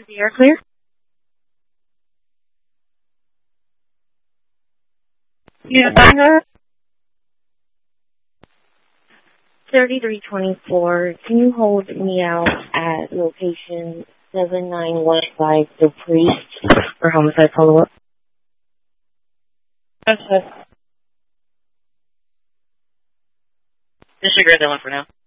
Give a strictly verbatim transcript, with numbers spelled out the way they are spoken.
the air clear? Yeah, Thunder. thirty-three twenty-four. Can you hold me out at location seven nine one five The Priest for homicide follow-up? Okay. Disregard that one for now.